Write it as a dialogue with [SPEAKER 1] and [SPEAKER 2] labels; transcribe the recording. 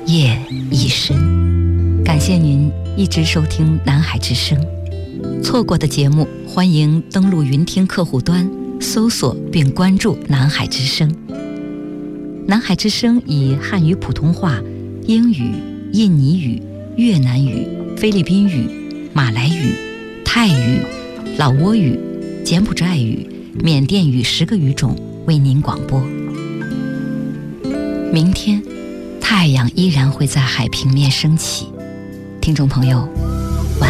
[SPEAKER 1] 夜已深。感谢您一直收听南海之声，错过的节目欢迎登录云听客户端搜索并关注南海之声。南海之声以汉语普通话、英语、印尼语、越南语、菲律宾语、马来语、泰语、老挝语、柬埔寨语、缅甸语10个语种为您广播。明天太阳依然会在海平面升起，听众朋友，